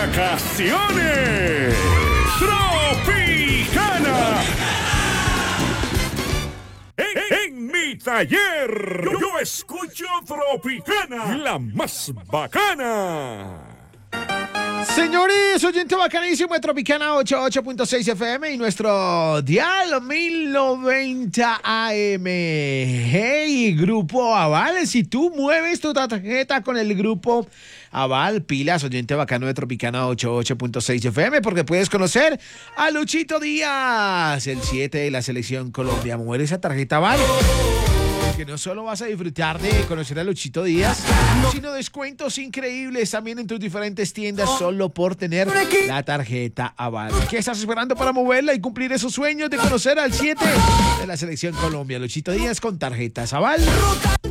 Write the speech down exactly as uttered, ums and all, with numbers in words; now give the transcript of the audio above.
vacaciones. Tropicana. En, en mi taller, yo, yo escucho Tropicana, la más bacana. Señores, oyente bacanísimo de Tropicana ochenta y ocho punto seis F M y nuestro dial mil noventa A M. Hey, Grupo Aval, si tú mueves tu tarjeta con el Grupo Aval, pilas, oyente bacano de Tropicana ochenta y ocho punto seis F M, porque puedes conocer a Luchito Díaz, el siete de la Selección Colombia. Mueve esa tarjeta Aval, que no solo vas a disfrutar de conocer a Luchito Díaz, sino descuentos increíbles también en tus diferentes tiendas solo por tener la tarjeta Aval. ¿Qué estás esperando para moverla y cumplir esos sueños de conocer al siete de la Selección Colombia? Luchito Díaz con tarjetas Aval.